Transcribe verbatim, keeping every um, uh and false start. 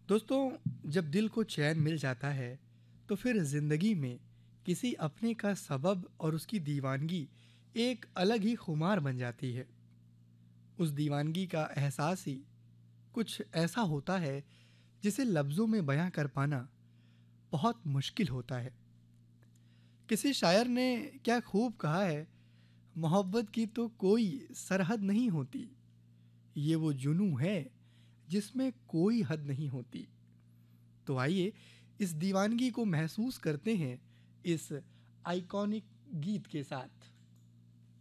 दोस्तों, जब दिल को चैन मिल जाता है तो फिर जिंदगी में किसी अपने का सबब और उसकी दीवानगी एक अलग ही खुमार बन जाती है। उस दीवानगी का एहसास ही कुछ ऐसा होता है जिसे लफ्ज़ों में बयां कर पाना बहुत मुश्किल होता है। किसी शायर ने क्या खूब कहा है, मोहब्बत की तो कोई सरहद नहीं होती, ये वो जुनूं है जिसमें कोई हद नहीं होती। तो आइए इस दीवानगी को महसूस करते हैं इस आइकॉनिक गीत के साथ।